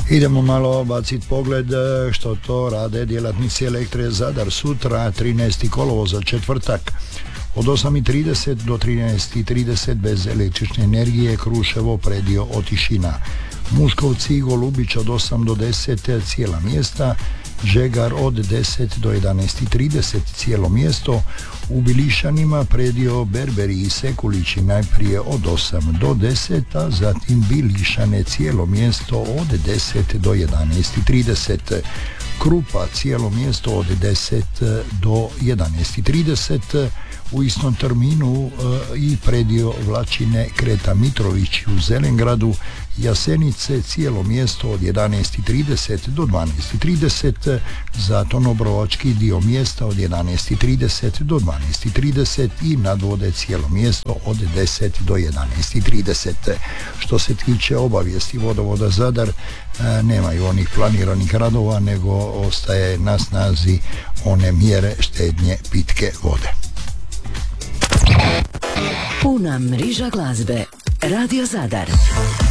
Idemo malo baciti pogled što to rade djelatnici Elektre Zadar sutra 13. kolovoza četvrtak od 8:30 do 13:30 bez električne energije, Kruševo, Predio, Otišina. Muškovci i Golubić od 8 do 10 cijela mjesta, Žegar od 10 do 11:30 cijelo mjesto, u Bilišanima, Predio, Berberi i Sekulići najprije od 8 do 10, a zatim Bilišane cijelo mjesto od 10 do 11:30. Krupa cijelo mjesto od 10 do 11:30. U istom terminu i Predio, Vlačine, Kreta Mitrović u Zelengradu, Jasenice cijelo mjesto od 11:30 do 12:30, zatim Obrovački dio mjesta od 11:30 do 12:30 i Nadvode cijelo mjesto od 10 do 11:30. Što se tiče obavijesti Vodovoda Zadar, nemaju onih planiranih radova, nego ostaje na snazi one mjere štednje pitke vode. Puna mriža glazbe. Radio Zadar.